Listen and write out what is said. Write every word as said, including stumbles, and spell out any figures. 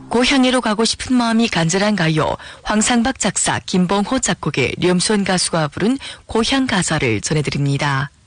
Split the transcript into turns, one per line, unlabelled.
고향으로 가고 싶은 마음이 간절한 가요. 황상박 작사, 김봉호 작곡의 류엄순 가수가 부른 고향 가사를 전해드립니다.